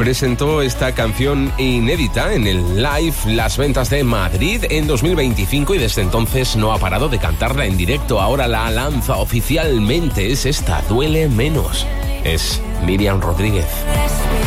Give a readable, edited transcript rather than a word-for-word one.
presentó esta canción inédita en el Live Las Ventas de Madrid en 2025 y desde entonces no ha parado de cantarla en directo. Ahora la lanza oficialmente, es esta, Duele Menos. Es Miriam Rodríguez.